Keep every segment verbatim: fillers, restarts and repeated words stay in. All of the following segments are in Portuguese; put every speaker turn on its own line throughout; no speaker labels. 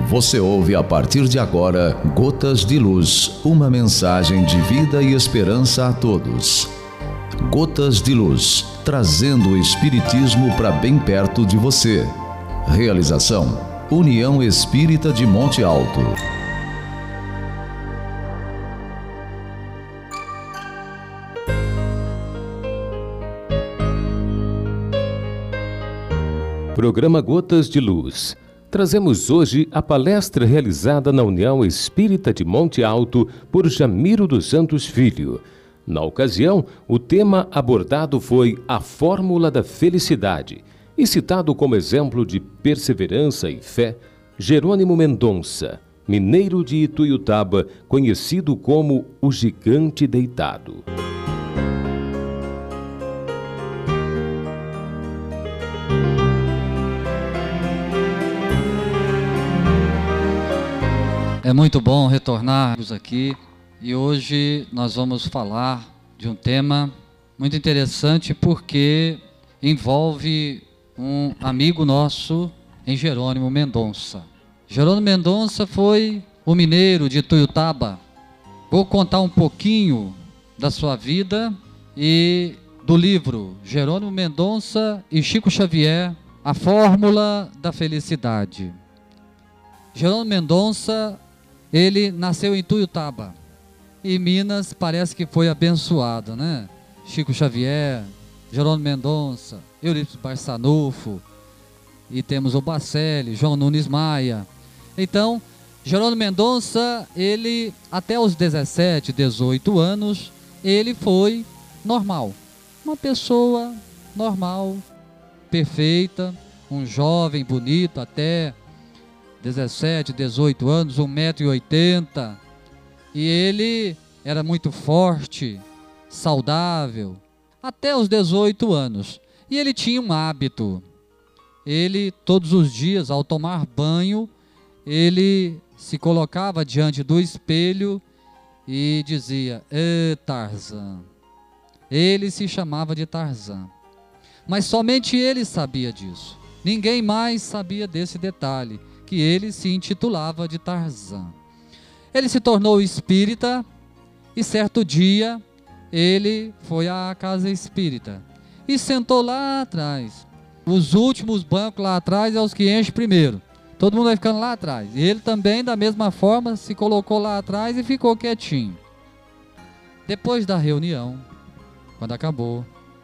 Você ouve a partir de agora Gotas de Luz, uma mensagem de vida e esperança a todos. Gotas de Luz, trazendo o Espiritismo para bem perto de você. Realização: União Espírita de Monte Alto.
Programa Gotas de Luz. Trazemos hoje a palestra realizada na União Espírita de Monte Alto por Jamiro dos Santos Filho. Na ocasião, o tema abordado foi a Fórmula da Felicidade e citado como exemplo de perseverança e fé, Jerônimo Mendonça, mineiro de Ituiutaba, conhecido como o Gigante Deitado.
É muito bom retornarmos aqui e hoje nós vamos falar de um tema muito interessante porque envolve um amigo nosso em Jerônimo Mendonça. Jerônimo Mendonça foi o mineiro de Ituiutaba. Vou contar um pouquinho da sua vida e do livro Jerônimo Mendonça e Chico Xavier, A Fórmula da Felicidade. Jerônimo Mendonça, ele nasceu em Ituiutaba, e Minas parece que foi abençoado, né? Chico Xavier, Jerônimo Mendonça, Eurípides Barçanufo, e temos o Bacelli, João Nunes Maia. Então, Jerônimo Mendonça, ele até os dezessete, dezoito anos, ele foi normal, uma pessoa normal, perfeita, um jovem bonito até dezessete, dezoito anos, um metro e oitenta, e ele era muito forte, saudável, até os dezoito anos. E ele tinha um hábito, ele todos os dias ao tomar banho, ele se colocava diante do espelho e dizia: "Ê, Tarzan". Ele se chamava de Tarzan, mas somente ele sabia disso, ninguém mais sabia desse detalhe, que ele se intitulava de Tarzan. Ele se tornou espírita e certo dia ele foi à casa espírita e sentou lá atrás. Os últimos bancos lá atrás é os que enchem primeiro. Todo mundo vai ficando lá atrás. E ele também, da mesma forma, se colocou lá atrás e ficou quietinho. Depois da reunião, quando acabou,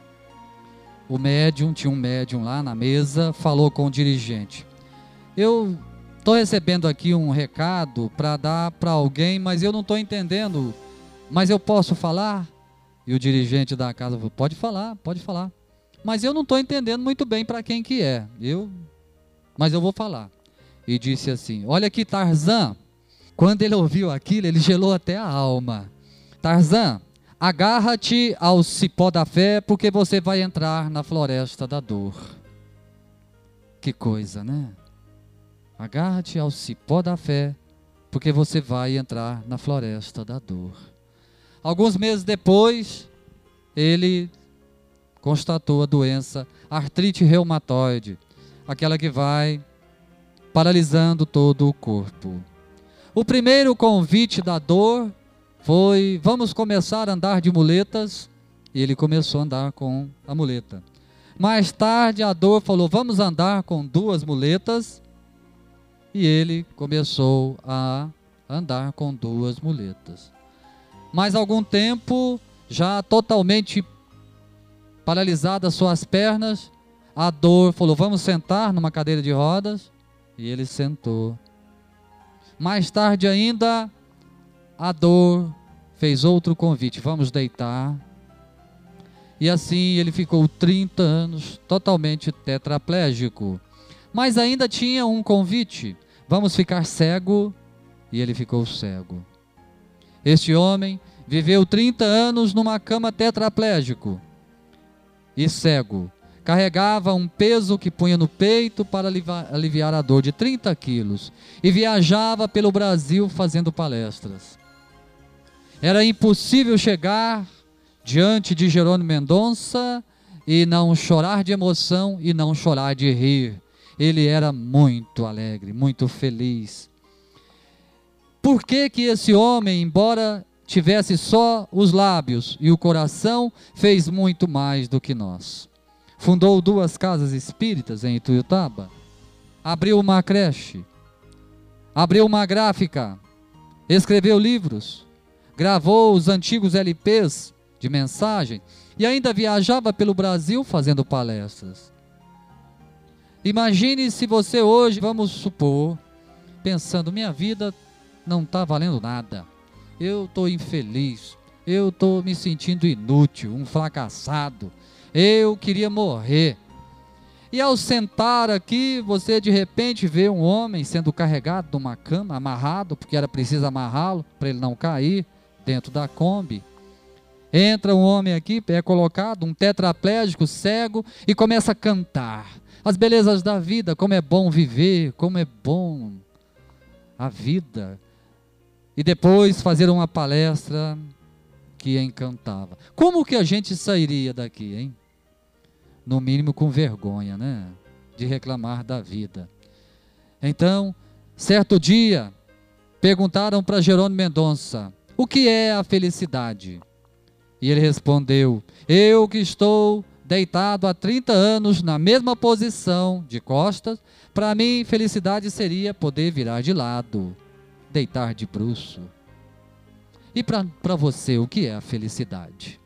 o médium, tinha um médium lá na mesa, falou com o dirigente: "Eu estou recebendo aqui um recado para dar para alguém, mas eu não estou entendendo, mas eu posso falar?" E o dirigente da casa falou: "Pode falar, pode falar. Mas eu não estou entendendo muito bem para quem que é, eu, mas eu vou falar." E disse assim: "Olha aqui, Tarzan." Quando ele ouviu aquilo, ele gelou até a alma. "Tarzan, agarra-te ao cipó da fé, porque você vai entrar na floresta da dor." Que coisa, né? Agarra-te ao cipó da fé, porque você vai entrar na floresta da dor. Alguns meses depois, ele constatou a doença artrite reumatoide, aquela que vai paralisando todo o corpo. O primeiro convite da dor foi: "Vamos começar a andar de muletas", e ele começou a andar com a muleta. Mais tarde a dor falou: "Vamos andar com duas muletas", e ele começou a andar com duas muletas. Mais algum tempo, já totalmente paralisadas suas pernas, a dor falou: "Vamos sentar numa cadeira de rodas", e ele sentou. Mais tarde ainda, a dor fez outro convite: "Vamos deitar". E assim ele ficou trinta anos totalmente tetraplégico. Mas ainda tinha um convite: "Vamos ficar cego", e ele ficou cego. Este homem viveu trinta anos numa cama tetraplégico e cego. Carregava um peso que punha no peito para aliviar a dor de trinta quilos e viajava pelo Brasil fazendo palestras. Era impossível chegar diante de Jerônimo Mendonça e não chorar de emoção e não chorar de rir. Ele era muito alegre, muito feliz. Por que que esse homem, embora tivesse só os lábios e o coração, fez muito mais do que nós? Fundou duas casas espíritas em Ituiutaba, abriu uma creche, abriu uma gráfica, escreveu livros, gravou os antigos L Pês de mensagem e ainda viajava pelo Brasil fazendo palestras. Imagine se você hoje, vamos supor, pensando, minha vida não está valendo nada, eu estou infeliz, eu estou me sentindo inútil, um fracassado, eu queria morrer. E ao sentar aqui, você de repente vê um homem sendo carregado numa cama, amarrado, porque era preciso amarrá-lo para ele não cair dentro da Kombi. Entra um homem aqui, é colocado, um tetraplégico, cego, e começa a cantar as belezas da vida, como é bom viver, como é bom a vida. E depois fazer uma palestra que encantava. Como que a gente sairia daqui, hein? No mínimo com vergonha, né? De reclamar da vida. Então, certo dia, perguntaram para Jerônimo Mendonça, o que é a felicidade? E ele respondeu, eu que estou deitado há trinta anos na mesma posição, de costas, para mim felicidade seria poder virar de lado, deitar de bruço. E para você, o que é a felicidade?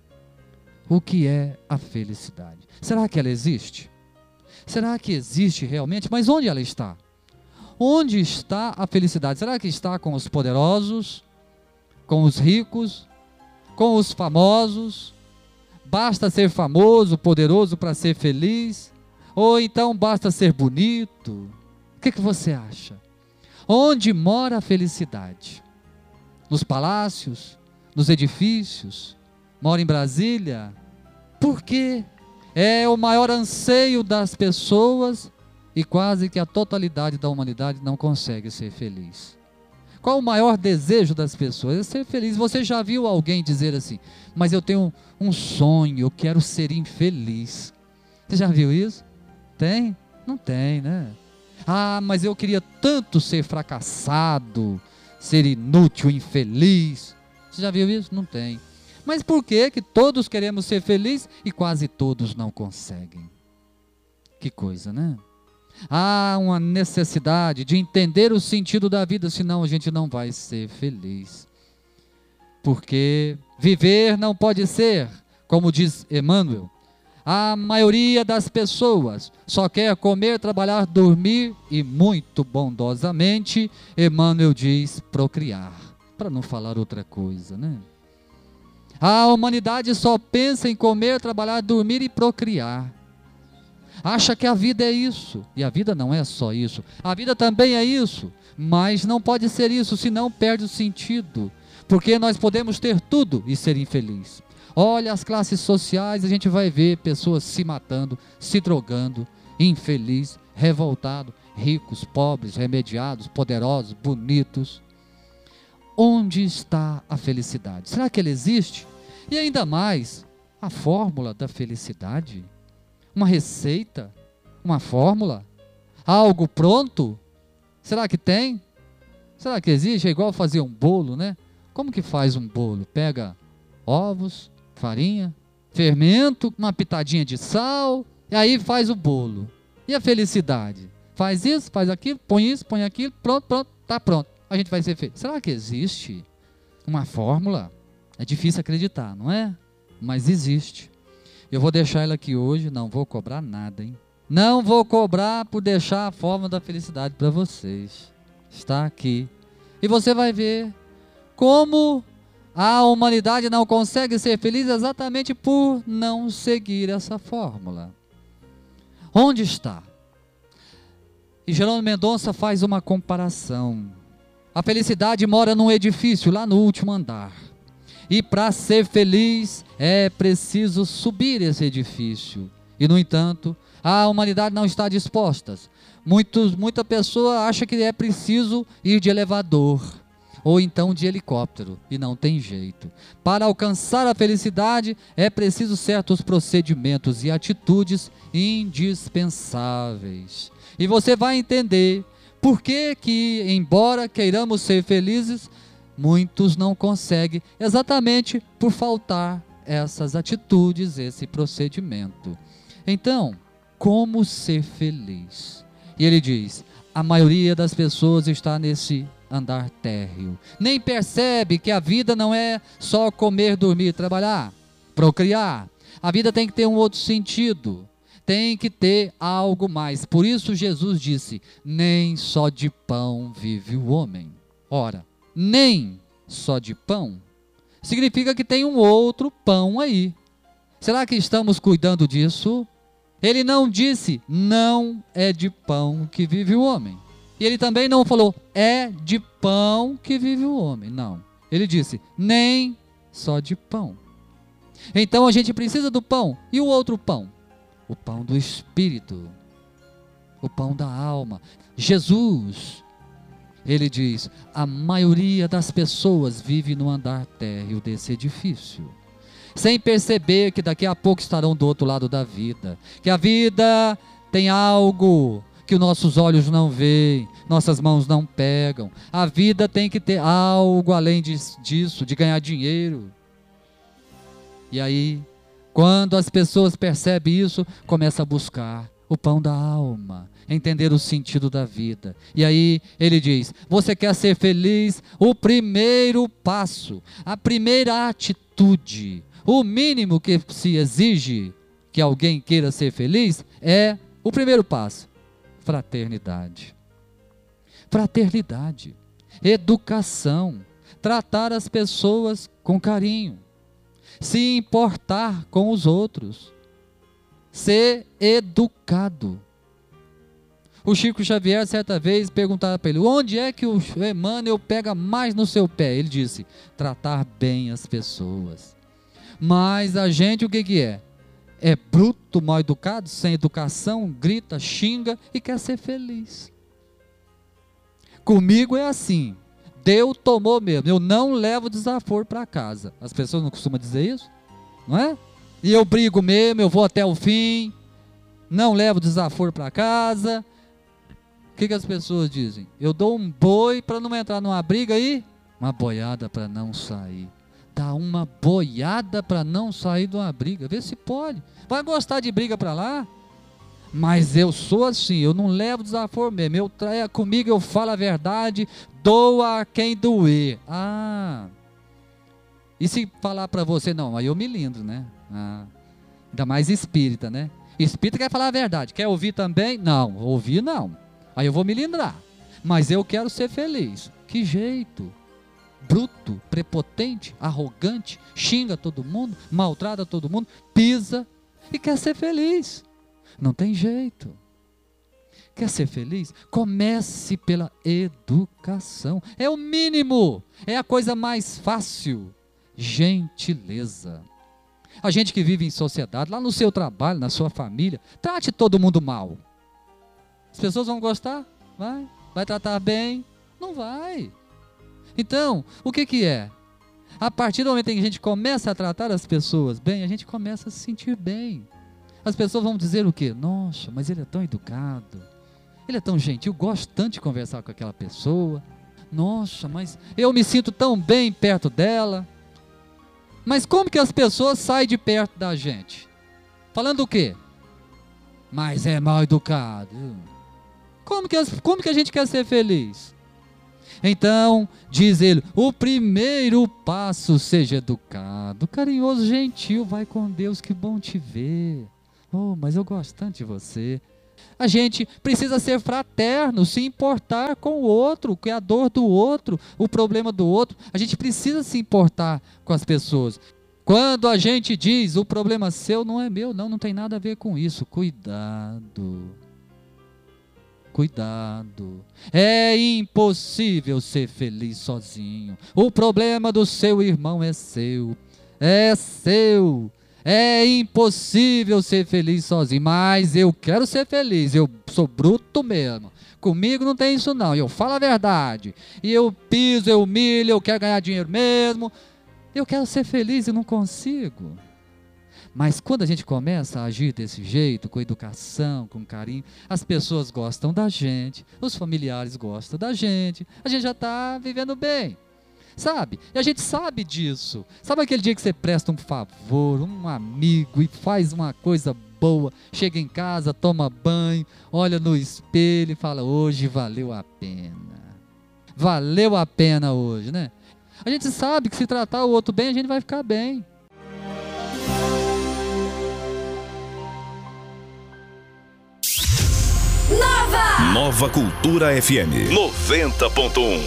O que é a felicidade? Será que ela existe? Será que existe realmente? Mas onde ela está? Onde está a felicidade? Será que está com os poderosos? Com os ricos? Com os famosos? Basta ser famoso, poderoso para ser feliz? Ou então basta ser bonito? O que, que você acha? Onde mora a felicidade? Nos palácios? Nos edifícios? Mora em Brasília? Por quê? É o maior anseio das pessoas e quase que a totalidade da humanidade não consegue ser feliz. Qual o maior desejo das pessoas? É ser feliz. Você já viu alguém dizer assim, mas eu tenho um sonho, eu quero ser infeliz. Você já viu isso? Tem? Não tem, né? Ah, mas eu queria tanto ser fracassado, ser inútil, infeliz. Você já viu isso? Não tem. Mas por que que todos queremos ser felizes e quase todos não conseguem? Que coisa, né? Há uma necessidade de entender o sentido da vida, senão a gente não vai ser feliz. Porque viver não pode ser, como diz Emmanuel, a maioria das pessoas só quer comer, trabalhar, dormir e muito bondosamente, Emmanuel diz procriar, para não falar outra coisa, né? A humanidade só pensa em comer, trabalhar, dormir e procriar. Acha que a vida é isso, e a vida não é só isso, a vida também é isso, mas não pode ser isso, senão perde o sentido, porque nós podemos ter tudo e ser infeliz. Olha as classes sociais, a gente vai ver pessoas se matando, se drogando, infeliz, revoltado, ricos, pobres, remediados, poderosos, bonitos. Onde está a felicidade? Será que ela existe? E ainda mais, a fórmula da felicidade? Uma receita? Uma fórmula? Algo pronto? Será que tem? Será que existe? É igual fazer um bolo, né? Como que faz um bolo? Pega ovos, farinha, fermento, uma pitadinha de sal, e aí faz o bolo. E a felicidade? Faz isso, faz aquilo, põe isso, põe aquilo, pronto, pronto, tá pronto. A gente vai ser feliz. Será que existe uma fórmula? É difícil acreditar, não é? Mas existe. Eu vou deixar ela aqui hoje, não vou cobrar nada, hein? Não vou cobrar por deixar a fórmula da felicidade para vocês. Está aqui. E você vai ver como a humanidade não consegue ser feliz exatamente por não seguir essa fórmula. Onde está? E Jerônimo Mendonça faz uma comparação. A felicidade mora num edifício, lá no último andar. E para ser feliz é preciso subir esse edifício. E no entanto, a humanidade não está disposta. Muitos, muita pessoa acha que é preciso ir de elevador ou então de helicóptero, e não tem jeito. Para alcançar a felicidade é preciso certos procedimentos e atitudes indispensáveis. E você vai entender Por que que, embora queiramos ser felizes, muitos não conseguem? Exatamente por faltar essas atitudes, esse procedimento. Então, como ser feliz? E ele diz, a maioria das pessoas está nesse andar térreo. Nem percebe que a vida não é só comer, dormir, trabalhar, procriar. A vida tem que ter um outro sentido. Tem que ter algo mais. Por isso Jesus disse, nem só de pão vive o homem. Ora, nem só de pão significa que tem um outro pão aí. Será que estamos cuidando disso? Ele não disse, não é de pão que vive o homem. E ele também não falou, é de pão que vive o homem. Não. Ele disse, nem só de pão. Então a gente precisa do pão. E o outro pão? O pão do Espírito. O pão da alma. Jesus, ele diz, a maioria das pessoas vive no andar térreo desse edifício, sem perceber que daqui a pouco estarão do outro lado da vida, que a vida tem algo que os nossos olhos não veem, nossas mãos não pegam. A vida tem que ter algo além disso, de ganhar dinheiro. E aí, quando as pessoas percebem isso, começam a buscar o pão da alma, entender o sentido da vida. E aí ele diz, você quer ser feliz? O primeiro passo, a primeira atitude, o mínimo que se exige que alguém queira ser feliz é o primeiro passo, fraternidade. Fraternidade, educação, tratar as pessoas com carinho, se importar com os outros, ser educado. O Chico Xavier certa vez perguntava para ele, onde é que o Emmanuel pega mais no seu pé? Ele disse, tratar bem as pessoas. Mas a gente o que que é? É bruto, mal educado, sem educação, grita, xinga e quer ser feliz. Comigo é assim, deu, tomou mesmo, eu não levo desaforo para casa. As pessoas não costumam dizer isso? Não é? E eu brigo mesmo, eu vou até o fim, não levo desaforo para casa. O que que as pessoas dizem? Eu dou um boi para não entrar numa briga aí, uma boiada para não sair. Dá uma boiada para não sair de uma briga, vê se pode. Vai gostar de briga para lá? Mas eu sou assim, eu não levo desaforo mesmo, eu traia comigo, eu falo a verdade, doa a quem doer. Ah, e se falar para você, não, aí eu me lindro, né? Ah, ainda mais espírita, né? Espírita quer falar a verdade, quer ouvir também? Não, ouvir não, aí eu vou me lindrar, mas eu quero ser feliz. Que jeito? Bruto, prepotente, arrogante, xinga todo mundo, maltrata todo mundo, pisa e quer ser feliz. Não tem jeito. Quer ser feliz? Comece pela educação. É o mínimo, é a coisa mais fácil. Gentileza. A gente que vive em sociedade, lá no seu trabalho, na sua família, trate todo mundo mal. As pessoas vão gostar? Vai. Vai tratar bem? Não vai. Então, o que que é? A partir do momento em que a gente começa a tratar as pessoas bem, a gente começa a se sentir bem. As pessoas vão dizer o quê? Nossa, mas ele é tão educado, ele é tão gentil, gosto tanto de conversar com aquela pessoa. Nossa, mas eu me sinto tão bem perto dela. Mas como que as pessoas saem de perto da gente? Falando o quê? Mas é mal educado. Como que, as, como que a gente quer ser feliz? Então, diz ele, o primeiro passo, seja educado, carinhoso, gentil, vai com Deus, que bom te ver. Oh, mas eu gosto tanto de você. A gente precisa ser fraterno, se importar com o outro, com a dor do outro, o problema do outro. A gente precisa se importar com as pessoas. Quando a gente diz, o problema seu não é meu, não, não tem nada a ver com isso. Cuidado. Cuidado. É impossível ser feliz sozinho. O problema do seu irmão é seu. É seu. É impossível ser feliz sozinho, mas eu quero ser feliz, eu sou bruto mesmo, comigo não tem isso não, eu falo a verdade, e eu piso, eu humilho, eu quero ganhar dinheiro mesmo, eu quero ser feliz e não consigo. Mas quando a gente começa a agir desse jeito, com educação, com carinho, as pessoas gostam da gente, os familiares gostam da gente, a gente já está vivendo bem, sabe? E a gente sabe disso. Sabe aquele dia que você presta um favor, um amigo e faz uma coisa boa, chega em casa, toma banho, olha no espelho e fala, hoje valeu a pena. Valeu a pena hoje, né? A gente sabe que se tratar o outro bem, a gente vai ficar bem.
Nova! Nova Cultura F M noventa ponto um.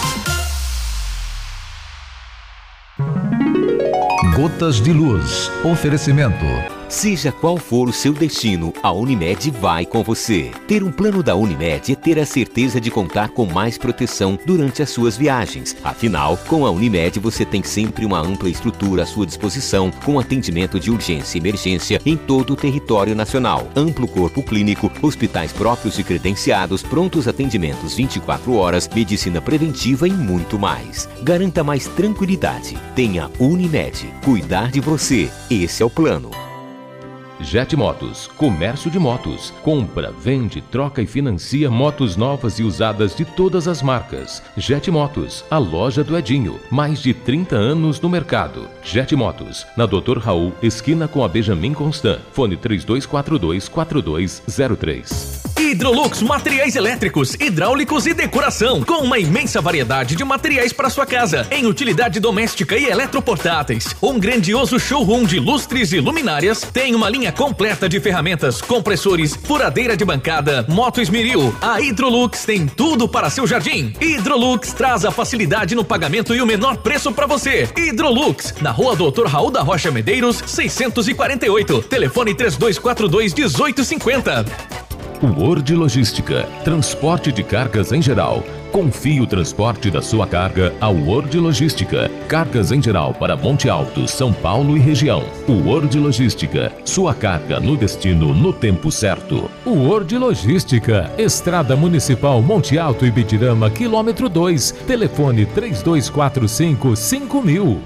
Gotas de Luz. Oferecimento.
Seja qual for o seu destino, a Unimed vai com você. Ter um plano da Unimed é ter a certeza de contar com mais proteção durante as suas viagens. Afinal, com a Unimed você tem sempre uma ampla estrutura à sua disposição, com atendimento de urgência e emergência em todo o território nacional. Amplo corpo clínico, hospitais próprios e credenciados, prontos atendimentos vinte e quatro horas, medicina preventiva e muito mais. Garanta mais tranquilidade. Tenha Unimed. Cuidar de você. Esse é o plano.
Jet Motos, comércio de motos. Compra, vende, troca e financia motos novas e usadas de todas as marcas. Jet Motos, a loja do Edinho. Mais de trinta anos no mercado. Jet Motos, na doutor Raul, esquina com a Benjamin Constant. Fone três dois quatro dois, quatro dois zero três.
Hidrolux Materiais Elétricos, Hidráulicos e Decoração, com uma imensa variedade de materiais para sua casa, em utilidade doméstica e eletroportáteis. Um grandioso showroom de lustres e luminárias, tem uma linha completa de ferramentas, compressores, furadeira de bancada, moto esmeril. A Hidrolux tem tudo para seu jardim. Hidrolux traz a facilidade no pagamento e o menor preço para você. Hidrolux, na rua doutor Raul da Rocha Medeiros, seiscentos e quarenta e oito. Telefone três dois quatro dois, um oito cinco zero.
Word Logística, transporte de cargas em geral. Confie o transporte da sua carga ao Word Logística. Cargas em geral para Monte Alto, São Paulo e região. Word Logística, sua carga no destino no tempo certo.
Word Logística, Estrada Municipal Monte Alto e Ibitirama, quilômetro dois. Telefone três dois quatro cinco, cinco mil.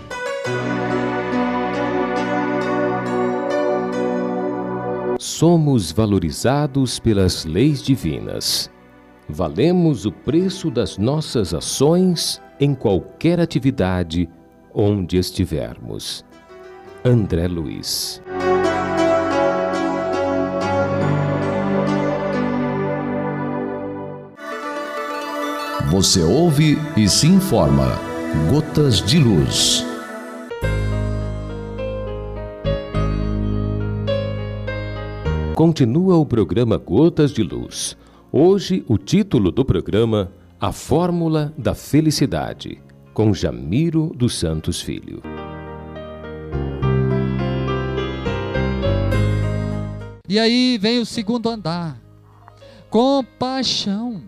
Somos valorizados pelas leis divinas. Valemos o preço das nossas ações em qualquer atividade onde estivermos. André Luiz.
Você ouve e se informa. Gotas de Luz.
Continua o programa Gotas de Luz. Hoje, o título do programa, A Fórmula da Felicidade, com Jamiro dos Santos Filho.
E aí vem o segundo andar. Compaixão.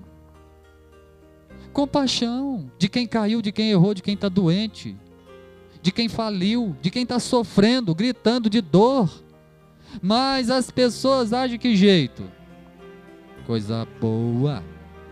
Compaixão de quem caiu, de quem errou, de quem está doente, de quem faliu, de quem está sofrendo, gritando de dor. Mas as pessoas agem de que jeito? Coisa boa.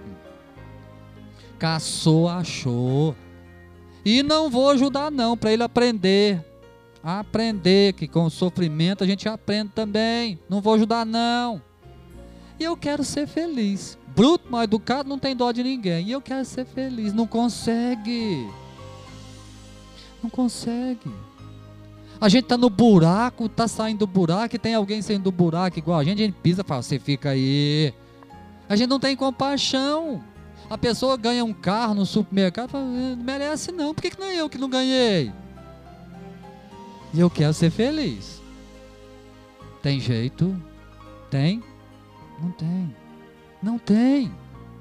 Caçou, achou. E não vou ajudar não, para ele aprender. Aprender, que com o sofrimento a gente aprende também. Não vou ajudar não. E eu quero ser feliz. Bruto, mal educado, não tem dó de ninguém. E eu quero ser feliz. Não consegue. Não consegue. A gente está no buraco, está saindo do buraco, e tem alguém saindo do buraco igual a gente, a gente pisa e fala, você fica aí. A gente não tem compaixão. A pessoa ganha um carro no supermercado e fala, não merece não, por que, que não é eu que não ganhei? E eu quero ser feliz. Tem jeito? Tem? Não tem. Não tem.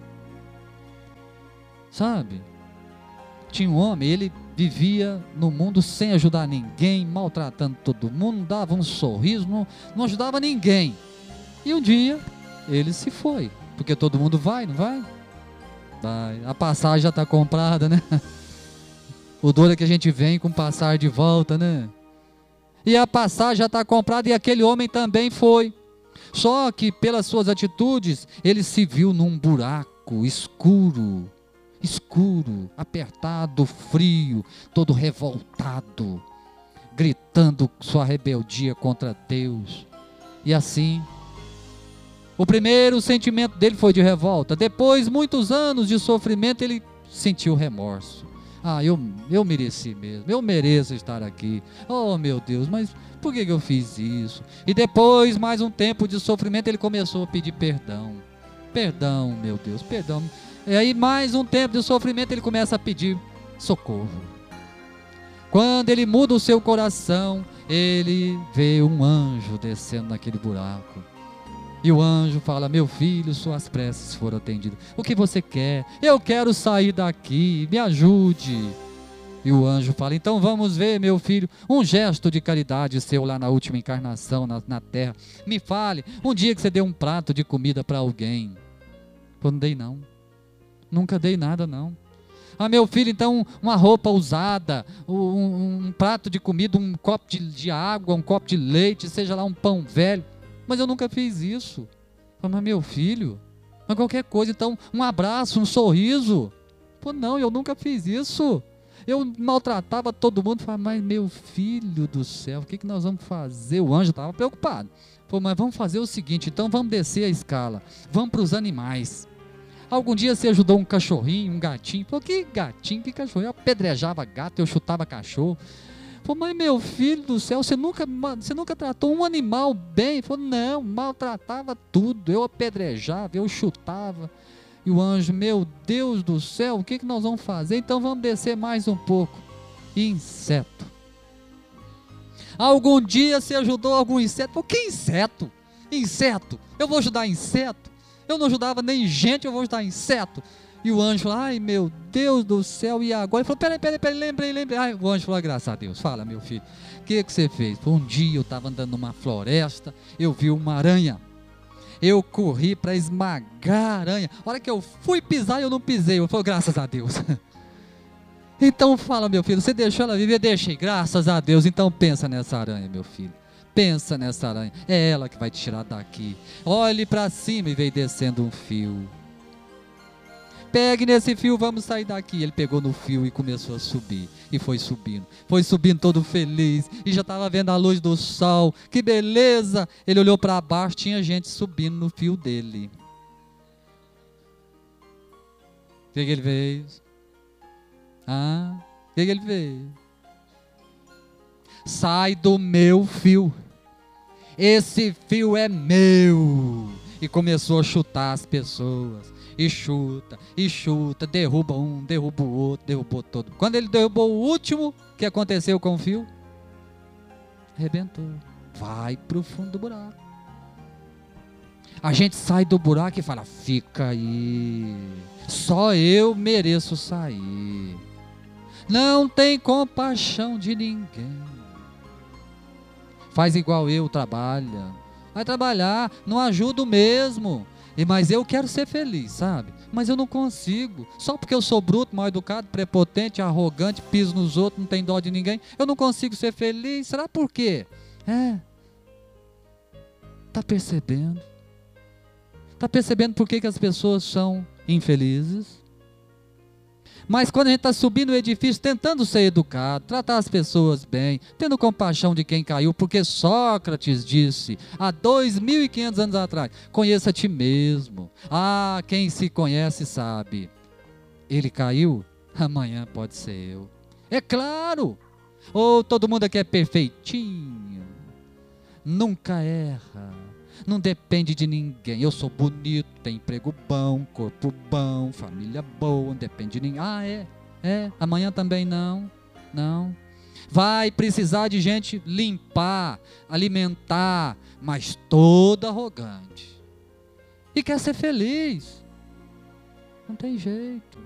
Sabe? Tinha um homem, ele vivia no mundo sem ajudar ninguém, maltratando todo mundo, não dava um sorriso, não, não ajudava ninguém. E um dia, ele se foi, porque todo mundo vai, não vai? Vai. A passagem já está comprada, né? O duro é que a gente vem com passagem de volta, né? E a passagem já está comprada e aquele homem também foi. Só que pelas suas atitudes, ele se viu num buraco escuro, escuro, apertado, frio, todo revoltado, gritando sua rebeldia contra Deus. E assim, o primeiro sentimento dele foi de revolta. Depois, muitos anos de sofrimento, ele sentiu remorso. Ah, eu, eu mereci mesmo, eu mereço estar aqui. Oh, meu Deus, mas por que que eu fiz isso? E depois, mais um tempo de sofrimento, ele começou a pedir perdão. Perdão, meu Deus, perdão. E aí, mais um tempo de sofrimento, ele começa a pedir socorro. Quando ele muda o seu coração, ele vê um anjo descendo naquele buraco. E o anjo fala: meu filho, suas preces foram atendidas. O que você quer? Eu quero sair daqui, me ajude. E o anjo fala: então vamos ver, meu filho, um gesto de caridade seu lá na última encarnação na, na terra. Me fale, um dia que você deu um prato de comida para alguém. Eu não dei não, nunca dei nada não. Ah, meu filho, então uma roupa usada, um, um, um prato de comida, um copo de, de água, um copo de leite, seja lá um pão velho. Mas eu nunca fiz isso. Mas meu filho, mas qualquer coisa, então um abraço, um sorriso. Pô, não, eu nunca fiz isso. Eu maltratava todo mundo. Falava: mas meu filho do céu, o que, que nós vamos fazer? O anjo estava preocupado. Pô, mas vamos fazer o seguinte, então vamos descer a escala. Vamos para os animais. Algum dia você ajudou um cachorrinho, um gatinho. Pô, que gatinho, que cachorrinho? Eu apedrejava gato, eu chutava cachorro. Pô, mas meu filho do céu, você nunca, você nunca tratou um animal bem? Falou: não, maltratava tudo, eu apedrejava, eu chutava. E o anjo: meu Deus do céu, o que, que nós vamos fazer? Então vamos descer mais um pouco. Inseto. Algum dia você ajudou algum inseto? Falou: que inseto? Inseto, eu vou ajudar inseto? Eu não ajudava nem gente, eu vou ajudar inseto. E o anjo falou: ai meu Deus do céu, e agora? Ele falou: peraí, peraí, peraí, lembrei, lembrei. Ai, o anjo falou: graças a Deus. Fala, meu filho, o que, que você fez? Um dia eu estava andando numa floresta, eu vi uma aranha. Eu corri para esmagar a aranha. A hora que eu fui pisar, eu não pisei. Eu falei: graças a Deus. Então fala, meu filho, você deixou ela viver? Deixei, graças a Deus. Então pensa nessa aranha, meu filho. Pensa nessa aranha. É ela que vai te tirar daqui. Olhe para cima e veio descendo um fio. Pegue nesse fio, vamos sair daqui. Ele pegou no fio e começou a subir. E foi subindo. Foi subindo todo feliz. E já estava vendo a luz do sol. Que beleza! Ele olhou para baixo, tinha gente subindo no fio dele. O que, que ele fez? Ah, o que, que ele fez? Sai do meu fio. Esse fio é meu. E começou a chutar as pessoas. E chuta, e chuta, derruba um, derruba o outro, derrubou todo. Quando ele derrubou o último, o que aconteceu com o fio? Arrebentou. Vai para o fundo do buraco. A gente sai do buraco e fala: fica aí, só eu mereço sair. Não tem compaixão de ninguém. Faz igual eu, trabalha. Vai trabalhar, não ajudo mesmo. Mas eu quero ser feliz, sabe? Mas eu não consigo. Só porque eu sou bruto, mal educado, prepotente, arrogante, piso nos outros, não tem dó de ninguém, eu não consigo ser feliz. Será por quê? É. Está percebendo? Está percebendo por que, que as pessoas são infelizes? Mas quando a gente está subindo o edifício, tentando ser educado, tratar as pessoas bem, tendo compaixão de quem caiu, porque Sócrates disse, há dois mil e quinhentos anos atrás, conheça a ti mesmo. Ah, quem se conhece sabe. Ele caiu, amanhã pode ser eu. É claro! Ou todo mundo aqui é perfeitinho, nunca erra. Não depende de ninguém. Eu sou bonito, tenho emprego bom, corpo bom, família boa, não depende de ninguém. Ah, é? É? Amanhã também não? Não. Vai precisar de gente limpar, alimentar, mas toda arrogante. E quer ser feliz. Não tem jeito.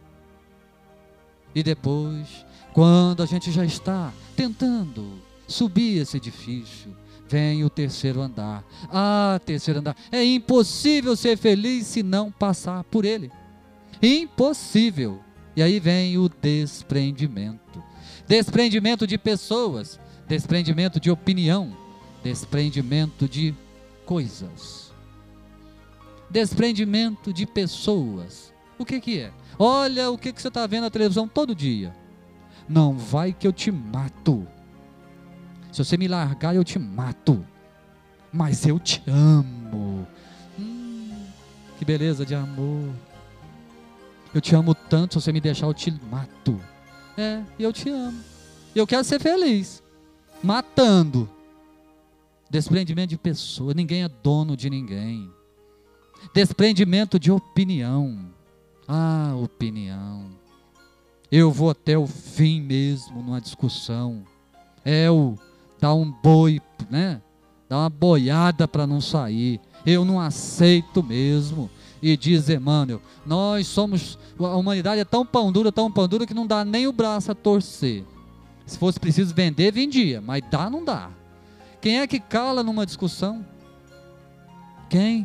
E depois, quando a gente já está tentando subir esse edifício, vem o terceiro andar. Ah, terceiro andar. É impossível ser feliz se não passar por ele. Impossível. E aí vem o desprendimento. Desprendimento de pessoas. Desprendimento de opinião. Desprendimento de coisas. Desprendimento de pessoas. O que que é? Olha o que que você está vendo na televisão todo dia. Não vai que eu te mato. Se você me largar, eu te mato. Mas eu te amo. Hum, que beleza de amor. Eu te amo tanto, se você me deixar, eu te mato. É, eu te amo. Eu quero ser feliz. Matando. Desprendimento de pessoa. Ninguém é dono de ninguém. Desprendimento de opinião. Ah, opinião. Eu vou até o fim mesmo numa discussão. É o dar um boi, né? Dar uma boiada para não sair. Eu não aceito mesmo. E diz Emmanuel, nós somos, a humanidade é tão pão dura, tão pão dura que não dá nem o braço a torcer. Se fosse preciso vender, vendia, mas dá, não dá. Quem é que cala numa discussão? Quem?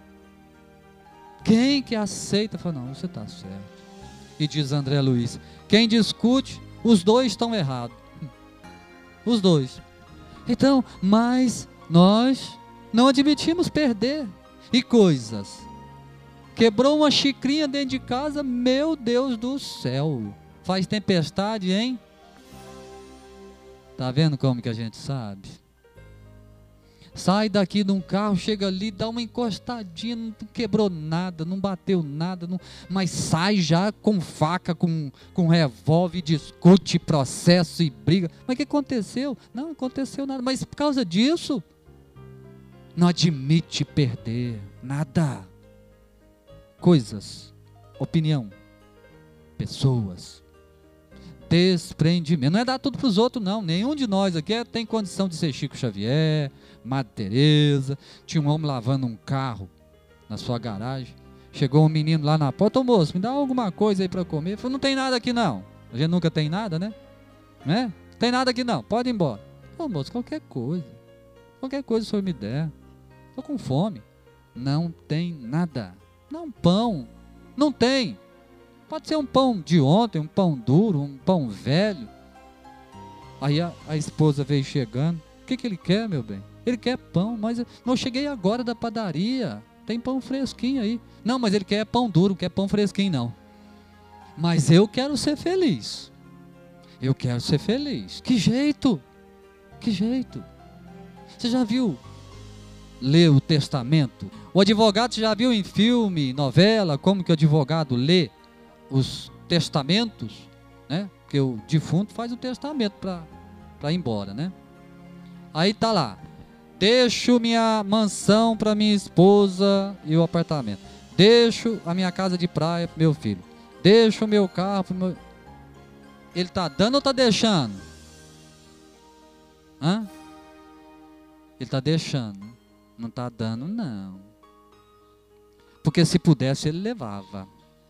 Quem que aceita? Fala, não, você está certo. E diz André Luiz, quem discute, os dois estão errados. Os dois. Então, mas nós não admitimos perder. E coisas. Quebrou uma xicrinha dentro de casa, meu Deus do céu. Faz tempestade, hein? Tá vendo como que a gente sabe? Sai daqui de um carro, chega ali, dá uma encostadinha, não quebrou nada, não bateu nada, não, mas sai já com faca, com, com revólver, discute, processo e briga. Mas o que aconteceu? Não aconteceu nada, mas por causa disso, não admite perder nada. Coisas, opinião, pessoas, desprendimento. Não é dar tudo para os outros, não. Nenhum de nós aqui tem condição de ser Chico Xavier, Madre Teresa. Tinha um homem lavando um carro na sua garagem. Chegou um menino lá na porta, ô moço, me dá alguma coisa aí para comer. Falei, não tem nada aqui não. A gente nunca tem nada, né? Né? Não tem nada aqui não, pode ir embora. Ô moço, qualquer coisa. Qualquer coisa o senhor me der. Estou com fome. Não tem nada. Não, pão. Não tem. Pode ser um pão de ontem, um pão duro, um pão velho. Aí a, a esposa veio chegando. O que, que ele quer, meu bem? Ele quer pão, mas não, cheguei agora da padaria. Tem pão fresquinho aí. Não, mas ele quer pão duro, não quer pão fresquinho não. Mas eu quero ser feliz. Eu quero ser feliz. Que jeito? Que jeito? Você já viu ler o testamento? O advogado já viu em filme, novela, como que o advogado lê os testamentos, né? Porque o defunto faz o testamento para ir embora, né? Aí tá lá, deixo minha mansão para minha esposa e o apartamento, deixo a minha casa de praia para meu filho, deixo o meu carro pro meu... Ele tá dando ou tá deixando? Hã? Ele tá deixando, não tá dando não, porque se pudesse ele levava.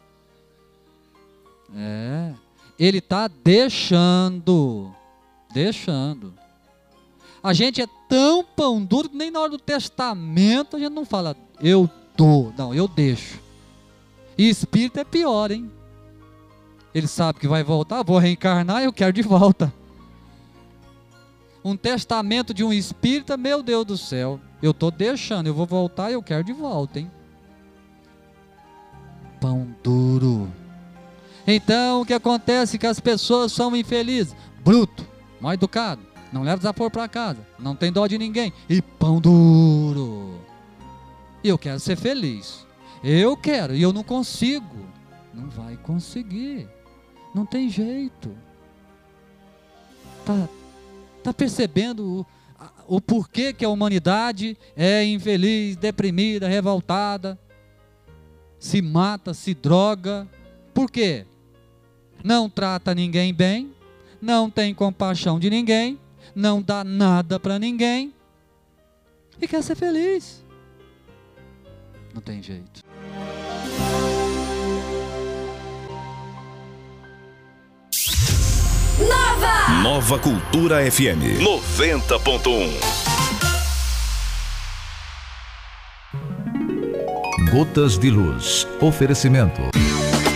É, ele está deixando, deixando. A gente é tão pão duro que nem na hora do testamento a gente não fala, eu dou, não, eu deixo. E espírito é pior, hein? Ele sabe que vai voltar, vou reencarnar, eu quero de volta. Um testamento de um espírita, meu Deus do céu, eu estou deixando, eu vou voltar e eu quero de volta, hein? Pão duro. Então, o que acontece? Que as pessoas são infelizes, bruto, mal educado, não leva desaforo para casa, não tem dó de ninguém, e pão duro. E eu quero ser feliz, eu quero, e eu não consigo. Não vai conseguir, não tem jeito. Tá, tá percebendo o, o porquê que a humanidade é infeliz, deprimida, revoltada, se mata, se droga? Por quê? Não trata ninguém bem, não tem compaixão de ninguém, não dá nada para ninguém e quer ser feliz. Não tem jeito.
Nova! Nova Cultura F M noventa ponto um.
Gotas de Luz. Oferecimento